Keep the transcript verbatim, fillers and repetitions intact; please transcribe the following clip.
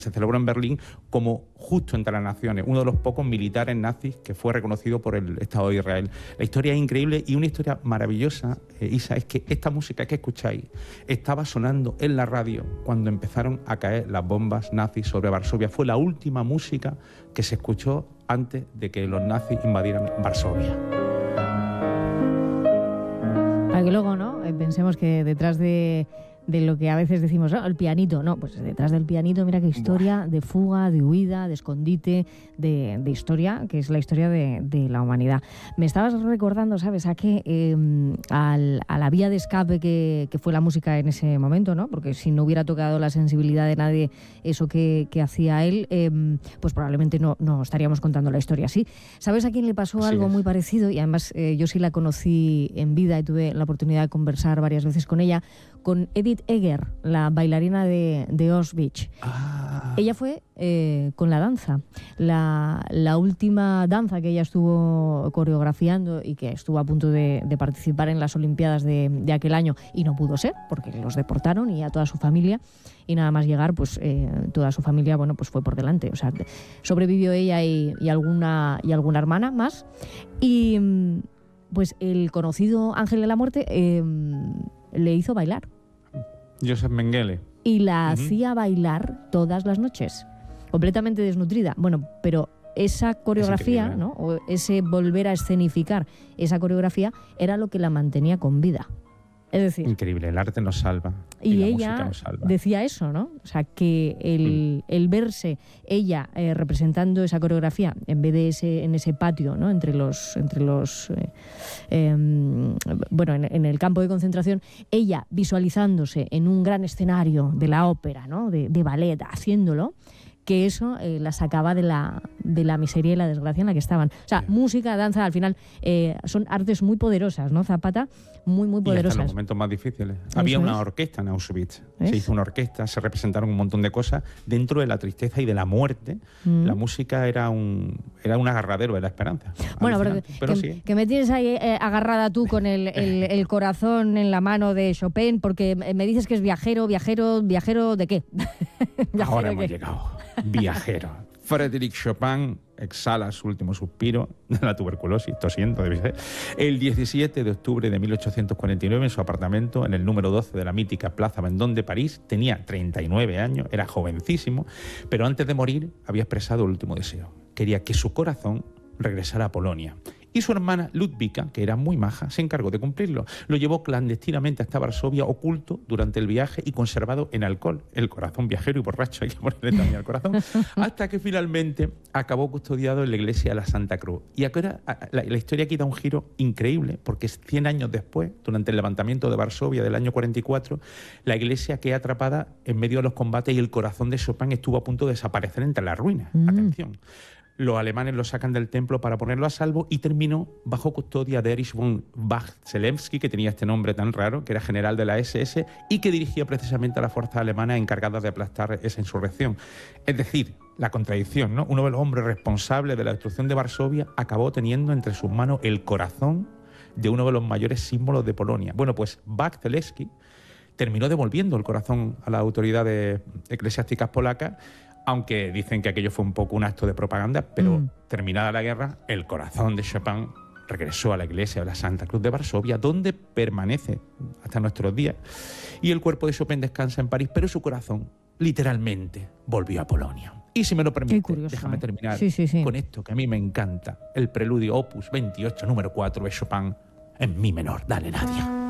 Se celebró en Berlín como justo entre las naciones, uno de los pocos militares nazis que fue reconocido por el Estado de Israel. La historia es increíble y una historia maravillosa, eh, Isa, es que esta música que escucháis estaba sonando en la radio cuando empezaron a caer las bombas nazis sobre Varsovia. Fue la última música que se escuchó antes de que los nazis invadieran Varsovia. Para que luego, ¿no?, eh, pensemos que detrás de... de lo que a veces decimos, oh, el pianito, no, pues detrás del pianito mira qué historia de fuga, de huida, de escondite, de, de historia, que es la historia de, de la humanidad. Me estabas recordando, ¿sabes?, a que eh, al, a la vía de escape que, que fue la música en ese momento, ¿no? Porque si no hubiera tocado la sensibilidad de nadie eso que, que hacía él, eh, pues probablemente no, no estaríamos contando la historia así. ¿Sabes a quién le pasó Así algo es. muy parecido? Y además eh, yo sí la conocí en vida y tuve la oportunidad de conversar varias veces con ella, con Edith Eger, la bailarina de, de Auschwitz. Ah. Ella fue eh, con la danza. La, la última danza que ella estuvo coreografiando y que estuvo a punto de, de participar en las Olimpiadas de, de aquel año y no pudo ser porque los deportaron y a toda su familia, y nada más llegar, pues eh, toda su familia, bueno, pues fue por delante. O sea, sobrevivió ella y, y, alguna, y alguna hermana más. Y pues el conocido Ángel de la Muerte eh, le hizo bailar. Joseph Mengele. Y la Uh-huh. hacía bailar todas las noches, completamente desnutrida. Bueno, pero esa coreografía, Es ¿no?, o ese volver a escenificar esa coreografía era lo que la mantenía con vida. Es decir, Increíble, el arte nos salva. y, Y, la ella música nos salva. decía eso, ¿no? O sea, que el, mm. el verse ella eh, representando esa coreografía en vez de ese, en ese patio, ¿no?, entre los, entre los eh, eh, bueno, en, en el campo de concentración, ella visualizándose en un gran escenario de la ópera, ¿no?, de, de ballet, haciéndolo, que eso eh, la sacaba de la, de la miseria y la desgracia en la que estaban. O sea, sí. música, danza, al final eh, son artes muy poderosas, ¿no, Zapata? Muy, muy poderosas. Y hasta en los momentos más difíciles. Eso Había una es. orquesta en Auschwitz. ¿Es? Se hizo una orquesta, se representaron un montón de cosas. Dentro de la tristeza y de la muerte, mm. la música era un, era un agarradero de la esperanza. Bueno, pero, pero que, sí. que me tienes ahí eh, agarrada tú con el, el, el corazón en la mano de Chopin, porque me dices que es viajero, viajero, viajero ¿de qué? ¿Viajero Ahora de hemos qué? llegado. Viajero. Frédéric Chopin exhala su último suspiro de la tuberculosis, tosiendo, debe ser, el diecisiete de octubre de mil ochocientos cuarenta y nueve en su apartamento en el número doce de la mítica Plaza Vendôme de París. Tenía treinta y nueve años, era jovencísimo, pero antes de morir había expresado el último deseo. Quería que su corazón regresara a Polonia. Y su hermana Ludwika, que era muy maja, se encargó de cumplirlo. Lo llevó clandestinamente hasta Varsovia, oculto durante el viaje y conservado en alcohol. El corazón viajero y borracho, hay que ponerle también al corazón. Hasta que finalmente acabó custodiado en la iglesia de la Santa Cruz. Y ahora la, la historia aquí da un giro increíble, porque cien años después, durante el levantamiento de Varsovia del año cuarenta y cuatro, la iglesia queda atrapada en medio de los combates y el corazón de Chopin estuvo a punto de desaparecer entre las ruinas. Mm. Atención. Los alemanes lo sacan del templo para ponerlo a salvo y terminó bajo custodia de Erich von Bach-Zelewski, que tenía este nombre tan raro, que era general de la ese ese y que dirigía precisamente a las fuerzas alemanas encargadas de aplastar esa insurrección. Es decir, la contradicción, ¿no? Uno de los hombres responsables de la destrucción de Varsovia acabó teniendo entre sus manos el corazón de uno de los mayores símbolos de Polonia. Bueno, pues Bach-Zelewski terminó devolviendo el corazón a las autoridades eclesiásticas polacas, aunque dicen que aquello fue un poco un acto de propaganda, pero mm. terminada la guerra, el corazón de Chopin regresó a la iglesia de la Santa Cruz de Varsovia, donde permanece hasta nuestros días, y el cuerpo de Chopin descansa en París, pero su corazón literalmente volvió a Polonia. Y si me lo permite, curioso, déjame ¿eh? terminar sí, sí, sí. con esto que a mí me encanta, el preludio opus veintiocho, número cuatro de Chopin, en mi menor. Dale, Nadia.